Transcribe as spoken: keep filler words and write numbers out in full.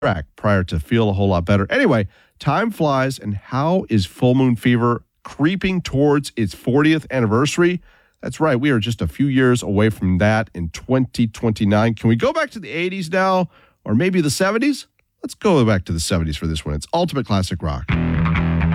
track prior to Feel a Whole Lot Better. Anyway, time flies, and how is Full Moon Fever creeping towards its fortieth anniversary? That's right, we are just a few years away from that in twenty twenty-nine. Can we go back to the eighties now, or maybe the seventies? Let's go back to the seventies for this one. It's Ultimate Classic Rock.